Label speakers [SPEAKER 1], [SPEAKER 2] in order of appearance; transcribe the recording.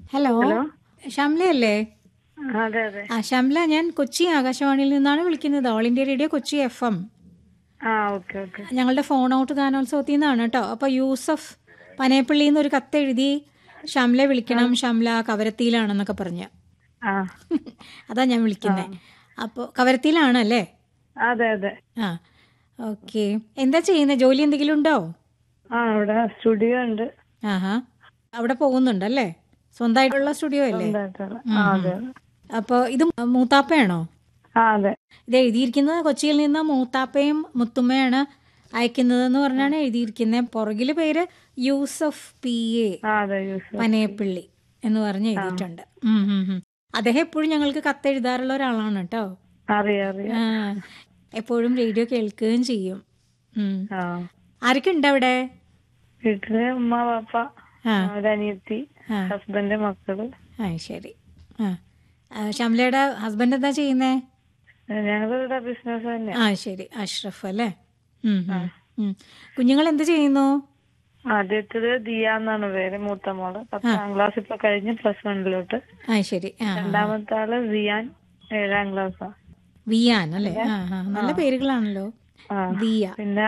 [SPEAKER 1] Hello,
[SPEAKER 2] hello.
[SPEAKER 1] ഷംലയല്ലേ?
[SPEAKER 2] അതെ അതെ.
[SPEAKER 1] ഷംല, ഞാൻ കൊച്ചി ആകാശവാണിയിൽ നിന്നാണ് വിളിക്കുന്നത്. All India radio Kochi FM.
[SPEAKER 2] Okay okay.
[SPEAKER 1] ഞങ്ങളുടെ ഫോൺ ഔട്ട് ഗാനോത്സവത്തിൽ നിന്നാണ് കേട്ടോ. അപ്പോൾ യൂസഫ് പനയപ്പള്ളിയിൽ നിന്ന് ഒരു കത്തെഴുതി ഷംല വിളിക്കണം, ഷംല കവരത്തിയിലാണെന്നൊക്കെ പറഞ്ഞ്.
[SPEAKER 2] ആ
[SPEAKER 1] അതാ ഞാൻ വിളിക്കുന്നത്. അപ്പോൾ കവരത്തിയിലാണല്ലേ?
[SPEAKER 2] അതെ അതെ.
[SPEAKER 1] ആ, ഓക്കെ. എന്താ ചെയ്യുന്നത്? ജോലി എന്തെങ്കിലും ഉണ്ടോ?
[SPEAKER 2] ഇവിടെ സ്റ്റുഡിയോ ഉണ്ട്.
[SPEAKER 1] ആഹാ, അവിടെ പോകുന്നുണ്ടല്ലേ? സ്വന്തമായിട്ടുള്ള സ്റ്റുഡിയോ അല്ലേ?
[SPEAKER 2] സ്വന്തമായിട്ടുള്ള. അതെ അതെ.
[SPEAKER 1] അപ്പോൾ ഇത് മൂത്താപ്പയാണോ?
[SPEAKER 2] അതെ.
[SPEAKER 1] ഇത് എഴുതിയിരിക്കുന്നത് കൊച്ചിയിൽ നിന്ന് മൂത്താപ്പയും മുത്തുമ്മയാണ് അയക്കുന്നതെന്ന് പറഞ്ഞാണ് എഴുതിയിരിക്കുന്നത്. പുറകില് പേര് യൂസഫ് PA
[SPEAKER 2] അതെ യൂസ്.
[SPEAKER 1] പനയപ്പള്ളി എന്ന് പറഞ്ഞ് എഴുതിയിട്ടുണ്ട്. അദ്ദേഹം എപ്പോഴും ഞങ്ങൾക്ക് കത്തെഴുതാറുള്ള ഒരാളാണ് കേട്ടോ.
[SPEAKER 2] അറിയാം അറിയാം.
[SPEAKER 1] എപ്പോഴും റേഡിയോ കേൾക്കുകയും ചെയ്യും. ആരൊക്കെ ഉണ്ട് അവിടെ?
[SPEAKER 2] വീട്ടില് ഉമ്മ പാപ്പ, ഒരനിയത്തി, ഹസ്ബൻഡ്, മക്കള്.
[SPEAKER 1] ശരി. ഷംലയുടെ ഹസ്ബൻഡ് എന്താ ചെയ്യുന്നേ?
[SPEAKER 2] ഞങ്ങളിവിടെ ബിസിനസ് തന്നെ.
[SPEAKER 1] ശരി. അഷ്റഫ് അല്ലേ? കുഞ്ഞുങ്ങൾ എന്ത് ചെയ്യുന്നു?
[SPEAKER 2] ആദ്യത്തേത് ദിയ എന്നാണ് പേര്, മൂത്ത മോള്. 10ാം ക്ലാസ് ഇപ്പൊ കഴിഞ്ഞ് +1
[SPEAKER 1] ശരി.
[SPEAKER 2] രണ്ടാമത്തെ ആള് സിയാൻ, 7ാം ക്ലാസ്സാ.
[SPEAKER 1] വിയാൻ അല്ലേ? നല്ല പേരുകളാണല്ലോ. ദിയ.
[SPEAKER 2] പിന്നെ